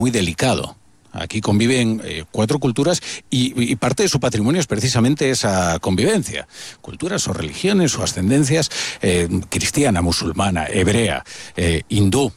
muy delicado. Aquí conviven 4 culturas y parte de su patrimonio es precisamente esa convivencia. Culturas o religiones o ascendencias, cristiana, musulmana, hebrea, hindú,